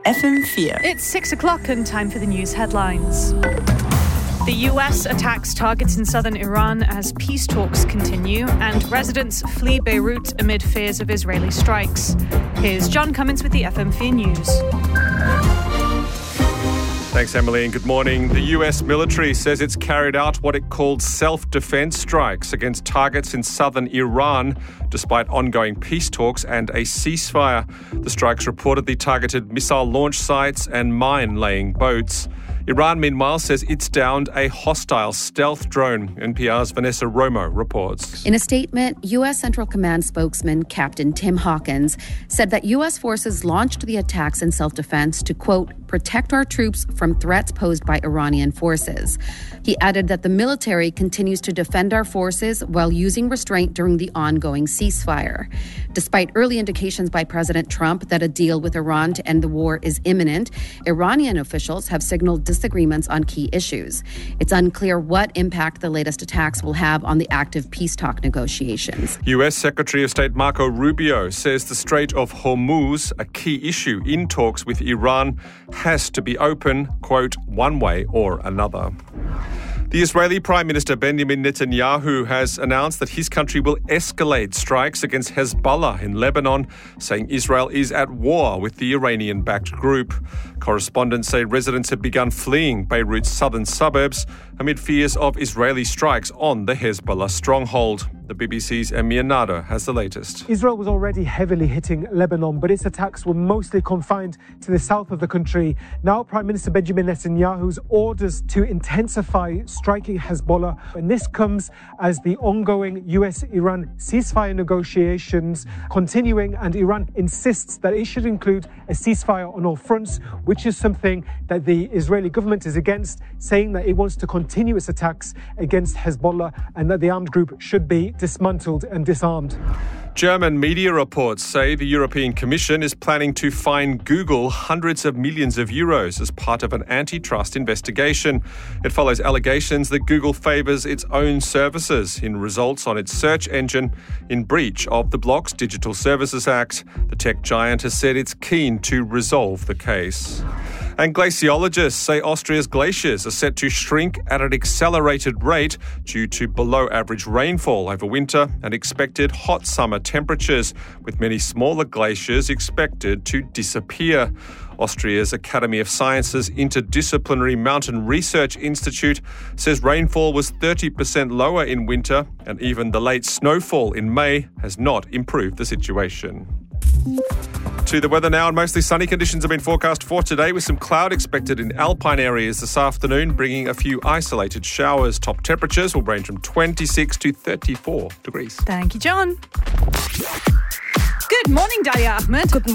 FM4. It's 6 o'clock and time for the news headlines. The US attacks targets in southern Iran as peace talks continue, and residents flee Beirut amid fears of Israeli strikes. Here's John Cummins with the FM4 News. Thanks, Emily, and good morning. The US military says it's carried out what it called self-defense strikes against targets in southern Iran, despite ongoing peace talks and a ceasefire. The strikes reportedly targeted missile launch sites and mine-laying boats. Iran, meanwhile, says it's downed a hostile stealth drone. NPR's Vanessa Romo reports. In a statement, U.S. Central Command spokesman Captain Tim Hawkins said that U.S. forces launched the attacks in self-defense to, quote, protect our troops from threats posed by Iranian forces. He added that the military continues to defend our forces while using restraint during the ongoing ceasefire. Despite early indications by President Trump that a deal with Iran to end the war is imminent, Iranian officials have signaled disagreements on key issues. It's unclear what impact the latest attacks will have on the active peace talk negotiations. U.S. Secretary of State Marco Rubio says the Strait of Hormuz, a key issue in talks with Iran, has to be open, quote, one way or another. The Israeli Prime Minister Benjamin Netanyahu has announced that his country will escalate strikes against Hezbollah in Lebanon, saying Israel is at war with the Iranian-backed group. Correspondents say residents have begun fleeing Beirut's southern suburbs amid fears of Israeli strikes on the Hezbollah stronghold. The BBC's Amir Nader has the latest. Israel was already heavily hitting Lebanon, but its attacks were mostly confined to the south of the country. Now, Prime Minister Benjamin Netanyahu's orders to intensify striking Hezbollah, and this comes as the ongoing US-Iran ceasefire negotiations continuing, and Iran insists that it should include a ceasefire on all fronts, which is something that the Israeli government is against, saying that it wants to continue its attacks against Hezbollah and that the armed group should be dismantled and disarmed. German media reports say the European Commission is planning to fine Google hundreds of millions of euros as part of an antitrust investigation. It follows allegations that Google favours its own services in results on its search engine in breach of the Bloc's Digital Services Act. The tech giant has said it's keen to resolve the case. And glaciologists say Austria's glaciers are set to shrink at an accelerated rate due to below-average rainfall over winter and expected hot summer temperatures, with many smaller glaciers expected to disappear. Austria's Academy of Sciences Interdisciplinary Mountain Research Institute says rainfall was 30% lower in winter, and even the late snowfall in May has not improved the situation. To the weather now, and mostly sunny conditions have been forecast for today, with some cloud expected in alpine areas this afternoon, bringing a few isolated showers. Top temperatures will range from 26 to 34 degrees. Thank you, John. Good morning, Dalia Ahmed. Good